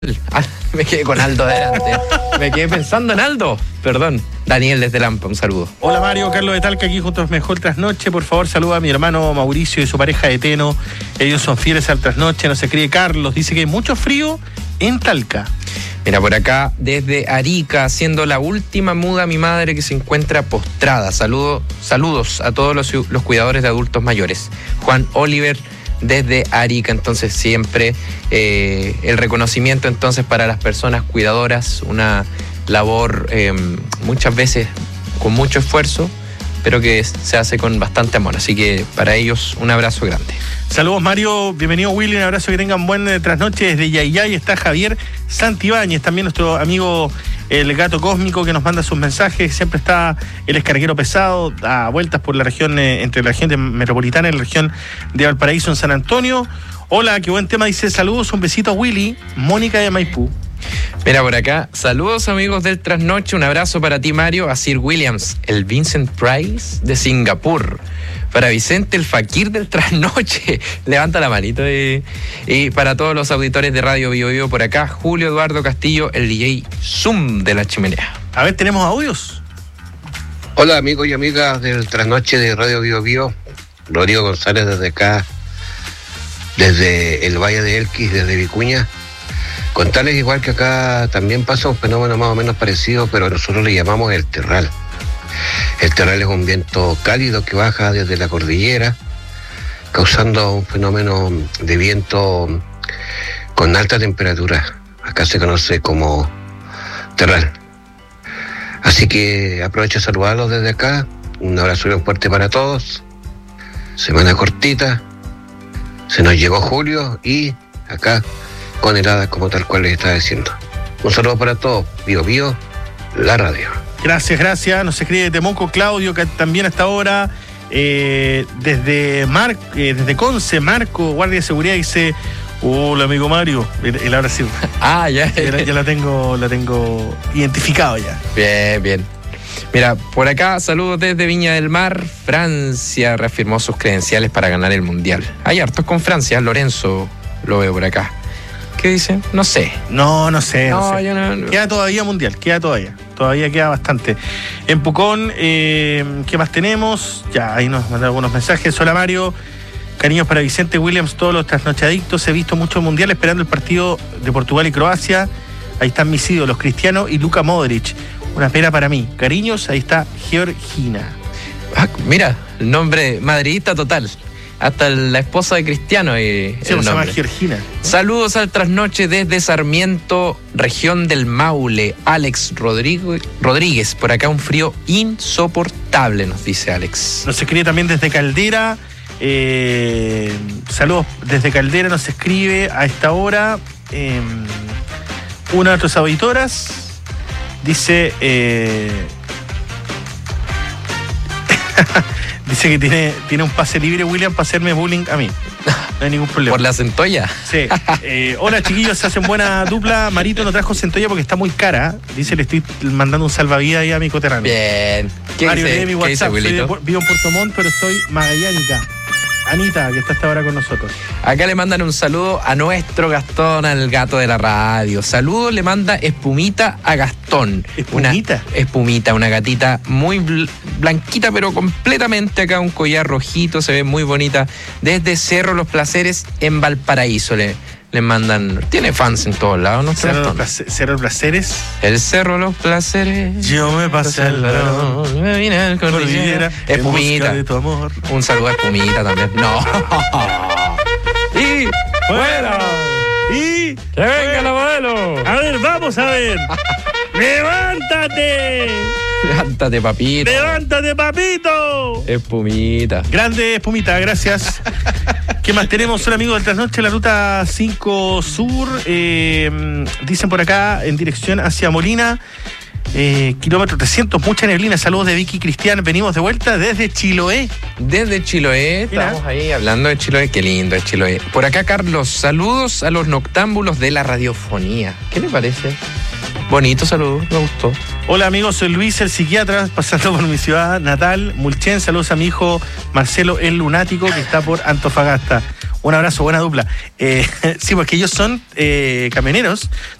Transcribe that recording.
Me quedé con Aldo delante. Me quedé pensando en Aldo. Perdón. Daniel desde Lampa, un saludo. Hola Mario, Carlos de Talca, aquí juntos Mejor Trasnoche. Por favor, saluda a mi hermano Mauricio y su pareja de Teno. Ellos son fieles al trasnoche. No se cree Carlos. Dice que hay mucho frío en Talca. Mira, por acá, desde Arica, haciendo la última muda, mi madre que se encuentra postrada. Saludos a todos los cuidadores de adultos mayores. Juan Oliver desde Arica, entonces siempre el reconocimiento entonces para las personas cuidadoras, una labor muchas veces con mucho esfuerzo, pero que se hace con bastante amor, así que para ellos un abrazo grande. Saludos Mario, bienvenido Willy, un abrazo, que tengan buen trasnoche. Desde Yayay está Javier Santibáñez, también nuestro amigo el Gato Cósmico, que nos manda sus mensajes. Siempre está el escarguero pesado, a vueltas por la región, entre la región metropolitana y la región de Valparaíso en San Antonio. Hola, qué buen tema, dice saludos, un besito a Willy, Mónica de Maipú. Mira por acá, saludos amigos del Trasnoche, un abrazo para ti Mario, a Sir Williams, el Vincent Price de Singapur, para Vicente el Fakir del Trasnoche, levanta la manito, y para todos los auditores de Radio Bio Bio por acá, Julio Eduardo Castillo, el DJ Zoom de la Chimenea. A ver, ¿tenemos audios? Hola amigos y amigas del Trasnoche de Radio Bio Bio, Rodrigo González desde acá, desde el Valle de Elquis, desde Vicuña. Contarles igual que acá también pasa un fenómeno más o menos parecido, pero nosotros le llamamos el terral. El terral es un viento cálido que baja desde la cordillera, causando un fenómeno de viento con alta temperatura. Acá se conoce como terral. Así que aprovecho de saludarlos desde acá. Un abrazo bien fuerte para todos. Semana cortita. Se nos llegó julio y acá con heladas como tal cual les estaba diciendo. Un saludo para todos. Bio Bio, la radio. Gracias. Nos escribe de Temuco Claudio, que también hasta ahora, desde Conce, Marco, guardia de seguridad, dice: hola amigo Mario. El ahora sí. Ya la tengo identificado ya. Bien. Mira, por acá, saludos desde Viña del Mar. Francia reafirmó sus credenciales para ganar el Mundial. Hay hartos con Francia, Lorenzo lo veo por acá. ¿Qué dicen? No sé. No sé. Yo no. Queda todavía Mundial, Todavía queda bastante. En Pucón, ¿qué más tenemos? Ya, ahí nos mandan algunos mensajes. Hola Mario, cariños para Vicente Williams, todos los trasnochadictos. He visto mucho Mundial esperando el partido de Portugal y Croacia. Ahí están mis ídolos, Cristiano y Luka Modric. Una pena para mí. Cariños, ahí está Georgina. Mira, el nombre madridista total. Hasta la esposa de Cristiano y se llama Georgina. Saludos al Trasnoche desde Sarmiento, región del Maule. Alex Rodríguez, por acá un frío insoportable, nos dice Alex. Nos escribe también desde Caldera. Saludos desde Caldera, nos escribe a esta hora una de nuestras auditoras. Dice... Dice que tiene un pase libre, William, para hacerme bullying a mí. No hay ningún problema. ¿Por la centolla? Sí. Hola, chiquillos, se hacen buena dupla. Marito no trajo centolla porque está muy cara. Dice, le estoy mandando un salvavidas ahí a mi coterráneo. Bien. Mario, lee mi WhatsApp. Vivo en Puerto Montt, pero soy magallánica. Anita, que está hasta ahora con nosotros. Acá le mandan un saludo a nuestro Gastón, al gato de la radio. Saludos le manda Espumita a Gastón. ¿Espumita? Una gatita muy blanquita, pero completamente acá, un collar rojito, se ve muy bonita. Desde Cerro Los Placeres en Valparaíso le mandan. Tiene fans en todos lados, ¿no? Cerro Los Placeres. El Cerro Los Placeres. Yo me pasé al varón. Me vine al cordillera. Espumita. De tu amor. Un saludo a Espumita también. No. Y fuera. Y que venga la modelo. A ver, vamos a ver. ¡Levántate! Levántate, papito. ¡Levántate, papito! Espumita. Grande Espumita, gracias. ¿Qué más tenemos? Hola amigos del Trasnoche, la ruta 5 Sur. Dicen por acá, en dirección hacia Molina. Kilómetro 300, mucha neblina. Saludos de Vicky Cristian. Venimos de vuelta desde Chiloé. Desde Chiloé, estamos ahí hablando de Chiloé. Qué lindo es Chiloé. Por acá, Carlos, saludos a los noctámbulos de la radiofonía. ¿Qué le parece? Bonito saludo, me gustó. Hola amigos, soy Luis, el psiquiatra, pasando por mi ciudad natal, Mulchen. Saludos a mi hijo Marcelo, el lunático, que está por Antofagasta. Un abrazo, buena dupla. Sí, porque ellos son camioneros